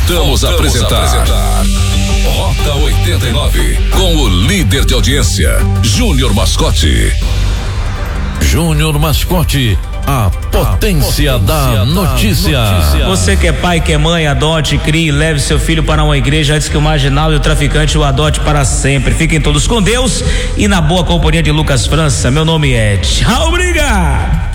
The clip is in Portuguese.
Voltamos a apresentar Rota 89 com o líder de audiência, Júnior Mascote. Júnior Mascote, a potência da notícia. Você que é pai, que é mãe, adote, crie, leve seu filho para uma igreja antes que o marginal e o traficante o adote para sempre. Fiquem todos com Deus e na boa companhia de Lucas França. Meu nome é Tchau, obrigado.